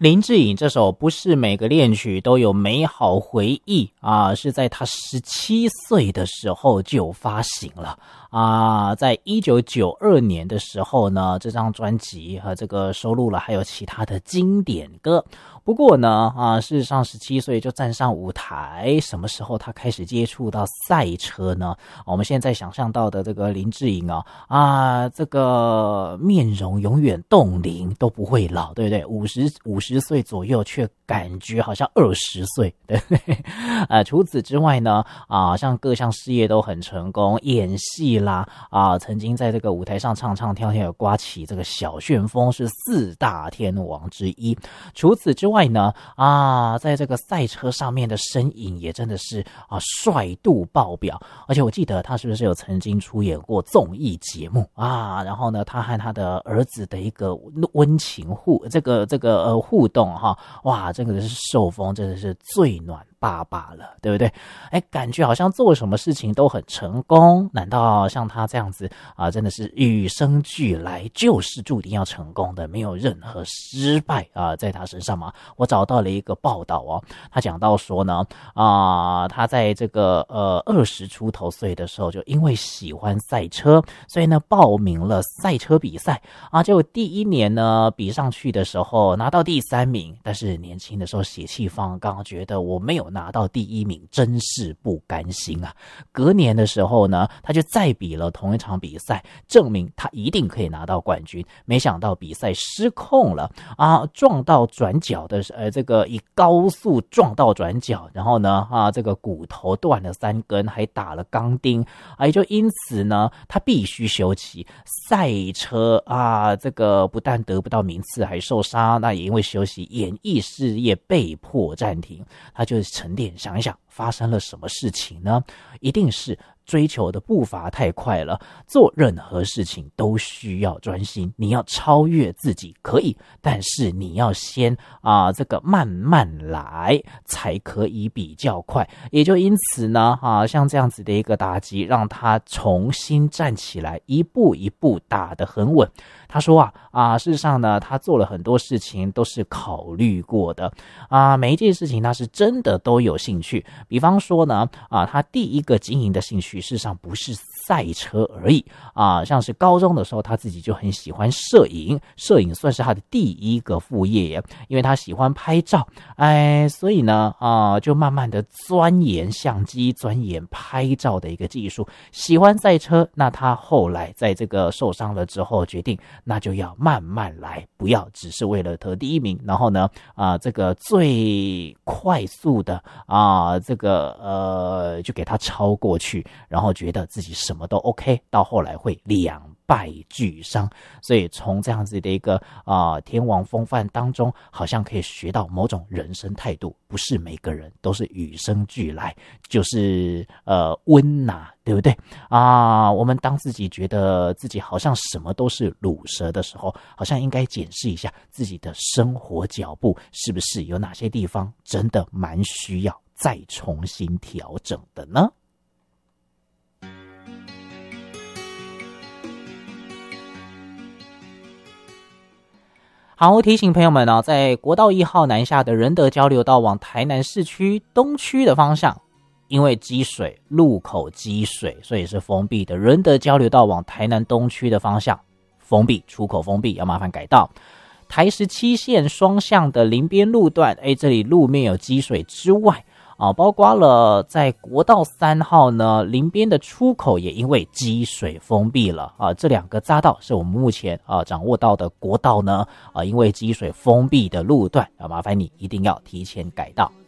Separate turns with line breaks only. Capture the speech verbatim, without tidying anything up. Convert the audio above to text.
林志颖这首不是每个恋曲都有美好回忆啊，是在他十七岁的时候就发行了啊，在一九九二年的时候呢，这张专辑和这个收录了还有其他的经典歌。不过呢，啊，事实上十七岁就站上舞台，什么时候他开始接触到赛车呢？我们现在想象到的这个林志颖啊，啊，这个面容永远冻龄，都不会老，对不对？五十五十岁左右，却感觉好像二十岁，对不对？啊，除此之外呢，啊，像各项事业都很成功，演戏啦，啊，曾经在这个舞台上唱唱跳跳，刮起这个小旋风，是四大天王之一。除此之外外呢啊，在这个赛车上面的身影也真的是啊帅度爆表，而且我记得他是不是有曾经出演过综艺节目啊？然后呢，他和他的儿子的一个温情互这个这个呃互动哈，哇，这个是受封真的是最暖爸爸了，对不对？哎，感觉好像做什么事情都很成功，难道像他这样子啊，真的是与生俱来就是注定要成功的，没有任何失败啊在他身上吗？我找到了一个报道哦，他讲到说呢，啊、呃，他在这个呃二十出头岁的时候，就因为喜欢赛车，所以呢报名了赛车比赛啊，结果第一年呢比上去的时候拿到第三名，但是年轻的时候血气方刚，觉得我没有拿到第一名，真是不甘心啊。隔年的时候呢，他就再比了同一场比赛，证明他一定可以拿到冠军。没想到比赛失控了啊，撞到转角的呃，这个以高速撞到转角，然后呢啊，这个骨头断了三根，还打了钢钉啊，也就因此呢，他必须休息赛车啊，这个不但得不到名次，还受伤，那也因为休息，演艺事业被迫暂停。他就沉淀想一想，发生了什么事情呢？一定是追求的步伐太快了，做任何事情都需要专心。你要超越自己可以，但是你要先啊、呃，这个慢慢来才可以比较快。也就因此呢，啊，像这样子的一个打击，让他重新站起来，一步一步打得很稳。他说啊啊，事实上呢，他做了很多事情都是考虑过的啊，每一件事情他是真的都有兴趣。比方说呢，啊，他第一个经营的兴趣，事实上不是赛车而已啊，像是高中的时候，他自己就很喜欢摄影，摄影算是他的第一个副业耶，因为他喜欢拍照，哎，所以呢，啊，就慢慢的钻研相机，钻研拍照的一个技术。喜欢赛车，那他后来在这个受伤了之后，决定那就要慢慢来，不要只是为了得第一名，然后呢，啊，这个最快速的啊，这个呃，就给他超过去，然后觉得自己什么都 OK， 到后来会两败俱伤。所以从这样子的一个啊、呃、天王风范当中，好像可以学到某种人生态度，不是每个人都是与生俱来，就是呃温拿，对不对啊？我们当自己觉得自己好像什么都是鲁蛇的时候，好像应该检视一下自己的生活脚步，是不是有哪些地方真的蛮需要再重新调整的呢？好，提醒朋友们呢、哦，在国道一号南下的仁德交流道往台南市区东区的方向，因为积水，路口积水，所以是封闭的。仁德交流道往台南东区的方向封闭，出口封闭，要麻烦改道。台十七线双向的林边路段，哎，这里路面有积水之外，啊，包括了在国道三号呢，林边的出口也因为积水封闭了啊。这两个匝道是我们目前啊掌握到的国道呢啊，因为积水封闭的路段，啊，麻烦你一定要提前改道。